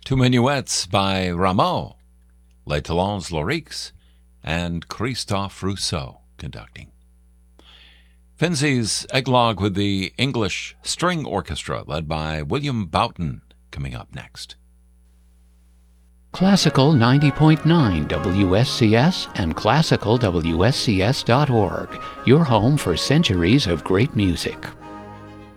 Two minuets by Rameau, Les Talons Lyriques, and Christophe Rousseau conducting. Finzi's Eglogue with the English String Orchestra, led by William Boughton, coming up next. Classical 90.9 WSCS and classicalwscs.org, your home for centuries of great music.